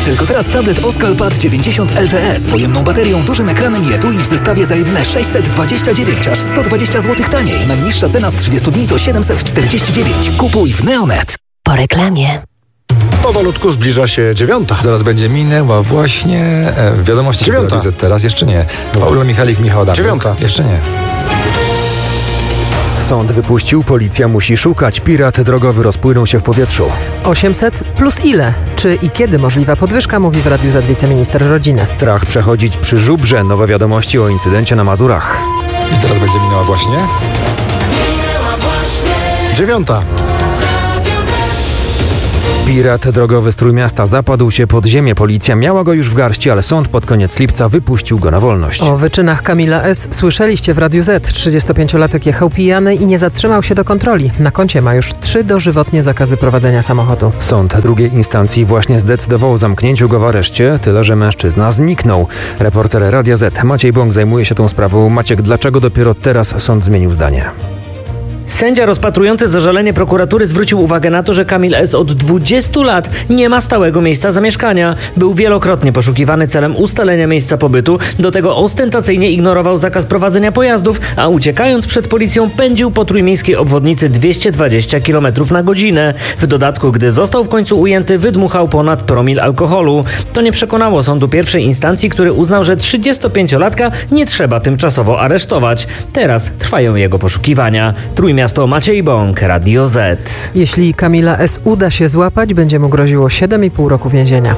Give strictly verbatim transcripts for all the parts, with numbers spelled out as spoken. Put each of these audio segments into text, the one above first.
Tylko teraz tablet Oscal-Pad dziewięćdziesiąt L T E z pojemną baterią, dużym ekranem i etui w zestawie za jedyne sześćset dwadzieścia dziewięć, aż sto dwadzieścia złotych taniej. Najniższa cena z trzydziestu dni to siedemset czterdzieści dziewięć. Kupuj w Neonet. Po reklamie. Powolutku zbliża się dziewiąta. Zaraz będzie minęła właśnie e, wiadomości. Dziewiąta. Teraz jeszcze nie. Paula Michalik, Michał Adamczyk. Dziewiąta. Jeszcze nie. Sąd wypuścił, policja musi szukać. Pirat drogowy rozpłynął się w powietrzu. osiemset plus ile? Czy i kiedy możliwa podwyżka, mówi w Radiu Z wiceminister rodziny. Strach przechodzić przy żubrze. Nowe wiadomości o incydencie na Mazurach. I teraz będzie minęła właśnie. Dziewiąta. Pirat drogowy z Trójmiasta zapadł się pod ziemię. Policja miała go już w garści, ale sąd pod koniec lipca wypuścił go na wolność. O wyczynach Kamila S. słyszeliście w Radiu Z. trzydziestopięciolatek jechał pijany i nie zatrzymał się do kontroli. Na koncie ma już trzy dożywotnie zakazy prowadzenia samochodu. Sąd drugiej instancji właśnie zdecydował o zamknięciu go w areszcie, tyle że mężczyzna zniknął. Reporter Radia Z Maciej Bąk zajmuje się tą sprawą. Maciek, dlaczego dopiero teraz sąd zmienił zdanie? Sędzia rozpatrujący zażalenie prokuratury zwrócił uwagę na to, że Kamil S. od dwudziestu lat nie ma stałego miejsca zamieszkania. Był wielokrotnie poszukiwany celem ustalenia miejsca pobytu, do tego ostentacyjnie ignorował zakaz prowadzenia pojazdów, a uciekając przed policją pędził po trójmiejskiej obwodnicy dwieście dwadzieścia kilometrów na godzinę. W dodatku, gdy został w końcu ujęty, wydmuchał ponad promil alkoholu. To nie przekonało sądu pierwszej instancji, który uznał, że trzydziestopięciolatka nie trzeba tymczasowo aresztować. Teraz trwają jego poszukiwania. Miasto Maciej Bąk, Radio Z. Jeśli Kamila S. uda się złapać, będzie mu groziło siedem i pół roku więzienia.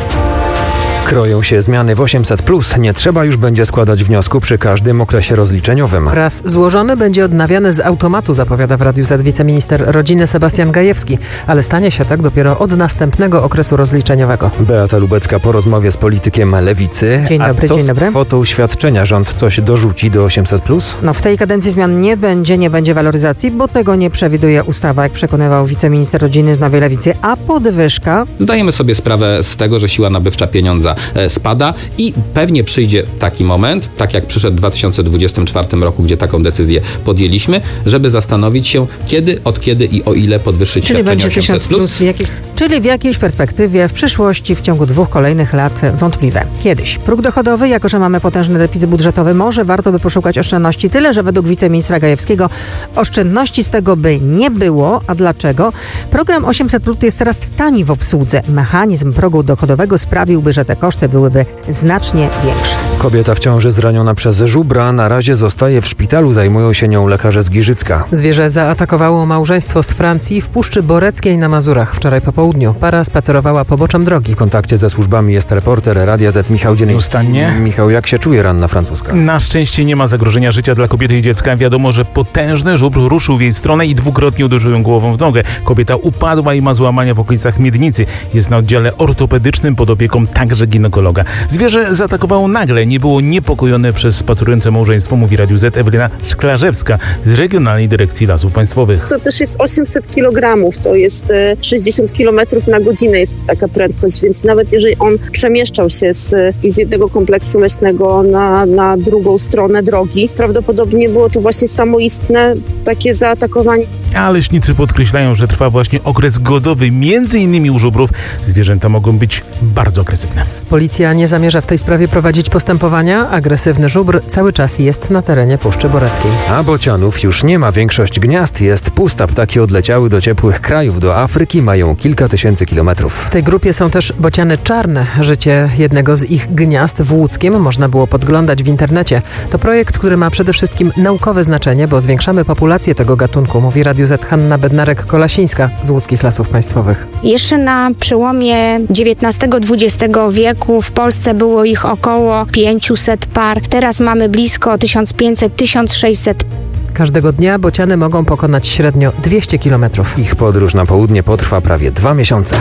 Kroją się zmiany w osiemset plus. Nie trzeba już będzie składać wniosku przy każdym okresie rozliczeniowym. Raz złożony będzie odnawiany z automatu, zapowiada w Radiu Z wiceminister rodziny Sebastian Gajewski, ale stanie się tak dopiero od następnego okresu rozliczeniowego. Beata Lubecka po rozmowie z politykiem Lewicy. Dzień dobry, A co dzień dobry. z kwotą świadczenia? Rząd coś dorzuci do osiemset plus? No w tej kadencji zmian nie będzie, nie będzie waloryzacji, bo tego nie przewiduje ustawa, jak przekonywał wiceminister rodziny z Nowej Lewicy, a podwyżka... Zdajemy sobie sprawę z tego, że siła nabywcza pieniądza spada i pewnie przyjdzie taki moment, tak jak przyszedł w dwa tysiące dwudziestym czwartym roku, gdzie taką decyzję podjęliśmy, żeby zastanowić się, kiedy, od kiedy i o ile podwyższyć Czyli świadczenie będzie tysiąc osiemset plus. plus w jakiej, czyli w jakiejś perspektywie, w przyszłości, w ciągu dwóch kolejnych lat wątpliwe. Kiedyś. Próg dochodowy, jako że mamy potężny deficyt budżetowy, może warto by poszukać oszczędności. Tyle, że według wiceministra Gajewskiego oszczędności z tego by nie było. A dlaczego? Program osiemset plus jest teraz tani w obsłudze. Mechanizm progu dochodowego sprawiłby, że te koszty byłyby znacznie większe. Kobieta w ciąży zraniona przez żubra na razie zostaje w szpitalu. Zajmują się nią lekarze z Giżycka. Zwierzę zaatakowało małżeństwo z Francji w Puszczy Boreckiej na Mazurach wczoraj po południu. Para spacerowała poboczem drogi. W kontakcie ze służbami jest reporter Radia Z Michał Dziennik. Nieustannie. Michał, jak się czuje ranna francuska? Na szczęście nie ma zagrożenia życia dla kobiety i dziecka. Wiadomo, że potężny żubr ruszył w jej stronę i dwukrotnie uderzył ją głową w nogę. Kobieta upadła i ma złamania w okolicach miednicy. Jest na oddziale ortopedycznym pod opieką także ginekologa. Zwierzę zaatakowało nagle. Nie było niepokojone przez spacerujące małżeństwo, mówi Radiu Z Ewelina Szklarzewska z Regionalnej Dyrekcji Lasów Państwowych. To też jest osiemset kilogramów, to jest sześćdziesiąt kilometrów na godzinę jest taka prędkość, więc nawet jeżeli on przemieszczał się z, z jednego kompleksu leśnego na, na drugą stronę drogi, prawdopodobnie było to właśnie samoistne takie zaatakowanie. A leśnicy podkreślają, że trwa właśnie okres godowy. Między innymi u żubrów zwierzęta mogą być bardzo agresywne. Policja nie zamierza w tej sprawie prowadzić postępowania. Agresywny żubr cały czas jest na terenie Puszczy Boreckiej. A bocianów już nie ma. Większość gniazd jest pusta. Ptaki odleciały do ciepłych krajów, do Afryki. Mają kilka tysięcy kilometrów. W tej grupie są też bociany czarne. Życie jednego z ich gniazd w Łódzkiem można było podglądać w internecie. To projekt, który ma przede wszystkim naukowe znaczenie, bo zwiększamy populację tego gatunku, mówi Radiu Z Hanna Bednarek-Kolasińska z Łódzkich Lasów Państwowych. Jeszcze na przełomie dziewiętnastego dwudziestego wieku w Polsce było ich około pięćset par. Teraz mamy blisko tysiąc pięćset do tysiąc sześćset. Każdego dnia bociany mogą pokonać średnio dwieście kilometrów. Ich podróż na południe potrwa prawie dwa miesiące.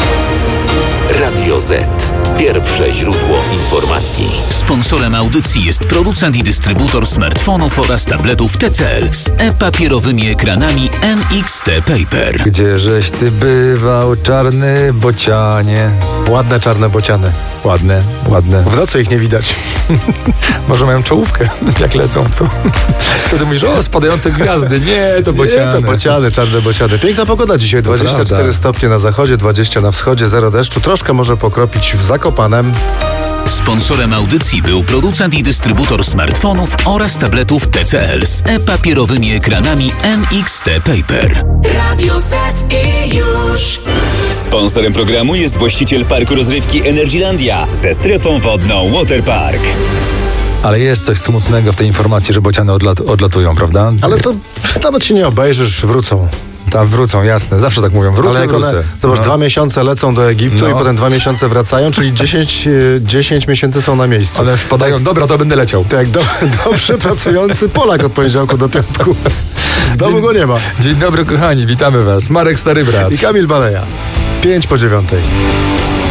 Radio Z. Pierwsze źródło informacji. Sponsorem audycji jest producent i dystrybutor smartfonów oraz tabletów T C L z e-papierowymi ekranami N X T Paper. Gdzieżeś ty bywał, czarny bocianie? Ładne czarne bociany. Ładne, ładne. W nocy ich nie widać. Może mają czołówkę, jak lecą, co? Wtedy mówisz, o, spadające gwiazdy. Nie, to bociany. Nie, to bociany, czarne bociany. Piękna pogoda dzisiaj. dwadzieścia cztery stopnie na zachodzie, dwadzieścia na wschodzie, zero deszczu. Troszkę może pokropić w zakresie Zakopanem. Sponsorem audycji był producent i dystrybutor smartfonów oraz tabletów T C L z e-papierowymi ekranami N X T Paper. Radio Z i już. Sponsorem programu jest właściciel parku rozrywki Energylandia ze strefą wodną Waterpark. Ale jest coś smutnego w tej informacji, że bociany odlat- odlatują, prawda? Ale to nawet się nie obejrzysz, wrócą. Tam wrócą, jasne. Zawsze tak mówią. Wrócę, Ale jak wrócę. one, zobacz, No. dwa miesiące lecą do Egiptu No. i potem dwa miesiące wracają, czyli dziesięć, dziesięć miesięcy są na miejscu. Ale wpadają, dobra, to będę leciał. Tak, do, dobrze pracujący Polak od poniedziałku do piątku. W domu go nie ma. Dzień dobry, kochani, witamy was. Marek Stary Brat. I Kamil Baleja. Pięć po dziewiątej.